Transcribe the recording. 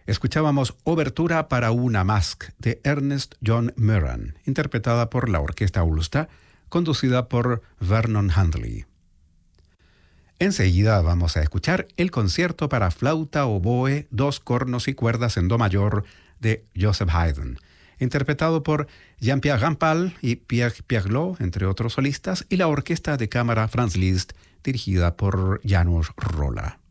Escuchábamos Obertura para una Masque de Ernest John Murran, interpretada por la Orquesta Ulster, conducida por Vernon Handley. Enseguida vamos a escuchar el concierto para flauta, oboe, dos cornos y cuerdas en do mayor de Joseph Haydn, interpretado por Jean-Pierre Rampal y Pierre Pierlot, entre otros solistas, y la Orquesta de Cámara Franz Liszt, dirigida por Janusz Rolla.